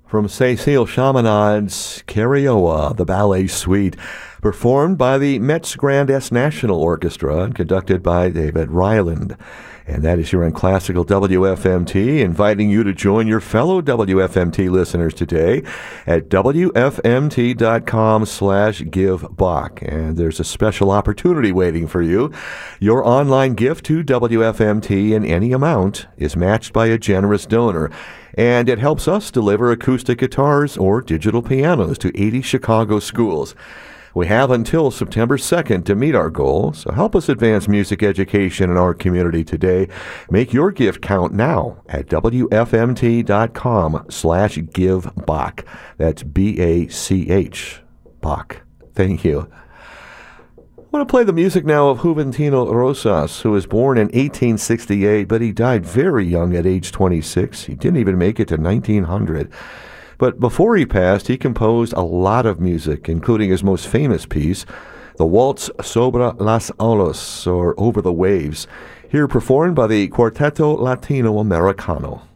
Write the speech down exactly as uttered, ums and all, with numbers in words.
from Cecile Chaminade's Carioa, the ballet suite, performed by the Metz Grand S National Orchestra and conducted by David Ryland. And that is here on Classical W F M T, inviting you to join your fellow W F M T listeners today at W F M T dot com slash give Bach. And there's a special opportunity waiting for you. Your online gift to W F M T in any amount is matched by a generous donor. And it helps us deliver acoustic guitars or digital pianos to eighty Chicago schools. We have until September second to meet our goal, so help us advance music education in our community today. Make your gift count now at W F M T dot com slash give Bach. That's B A C H, Bach. Thank you. I want to play the music now of Juventino Rosas, who was born in eighteen sixty-eight, but he died very young at age twenty-six. He didn't even make it to nineteen hundred. But before he passed, he composed a lot of music, including his most famous piece, the Waltz Sobre las Olas, or Over the Waves, here performed by the Quarteto Latino Americano.